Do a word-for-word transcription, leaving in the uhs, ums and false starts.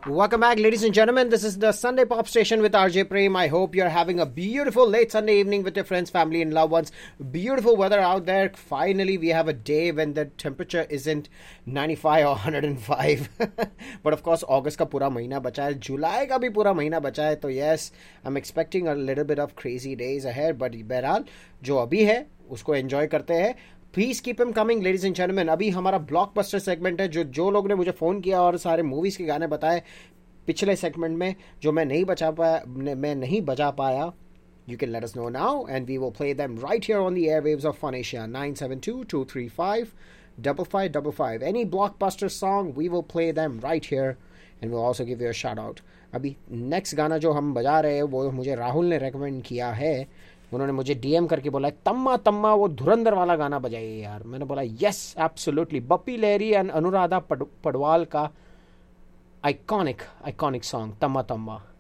Welcome back, ladies and gentlemen. This is the Sunday Pop Station with R J Prem. I hope you're having a beautiful late Sunday evening with your friends, family, and loved ones. Beautiful weather out there. Finally, we have a day when the temperature isn't ninety-five or one hundred five. But of course, August का पूरा महीना बचा है, July का भी पूरा महीना बचा है. तो yes, I'm expecting a little bit of crazy days ahead. But बहरहाल जो अभी है उसको enjoy करते हैं. Please keep him coming ladies and gentleman. अभी हमारा ब्लॉकबस्टर सेगमेंट है. जो जो लोग ने मुझे फ़ोन किया और सारे मूवीज़ के गाने बताए पिछले सेगमेंट में जो मैं नहीं बचा पाया मैं नहीं बजा पाया, you can let us know now and we will play them right here on the airwaves of Fun Asia. nine seven two, two three five, five five five five. Any blockbuster song, we will play them right here and we'll also give you a shout out. अभी next गाना जो हम बजा रहे हैं वो मुझे राहुल ने रेकमेंड किया है. उन्होंने मुझे डीएम करके बोला तम्मा तम्मा वो धुरंधर वाला गाना बजाइए यार. मैंने बोला yes absolutely. Bappi Lahiri and Anuradha per, Padwal का आइकॉनिक आइकॉनिक सॉन्ग तम्मा तम्मा.